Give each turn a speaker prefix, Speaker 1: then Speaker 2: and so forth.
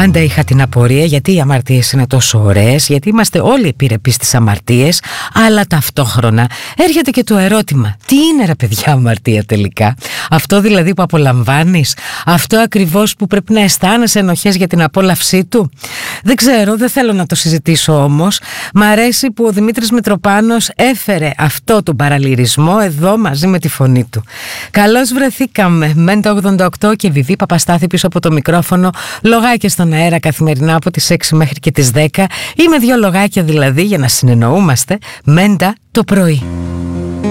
Speaker 1: Πάντα είχα την απορία γιατί οι αμαρτίες είναι τόσο ωραίες, γιατί είμαστε όλοι επιρρεπείς στις αμαρτίες, αλλά ταυτόχρονα έρχεται και το ερώτημα, τι είναι ρε παιδιά αμαρτία τελικά? Αυτό δηλαδή που απολαμβάνεις, αυτό ακριβώς που πρέπει να αισθάνεσαι ενοχές για την απόλαυσή του? Δεν ξέρω, δεν θέλω να το συζητήσω όμως. Μ' αρέσει που ο Δημήτρης Μητροπάνος έφερε αυτό τον παραλυρισμό εδώ μαζί με τη φωνή του. Καλώς βρεθήκαμε. Μέντα 88 και Βιβί Παπαστάθη πίσω από το μικρόφωνο. Λογάκια στον αέρα καθημερινά από τις 6 μέχρι και τις 10. Ή με 2 λογάκια δηλαδή για να συνεννοούμαστε. Μέντα το πρωί.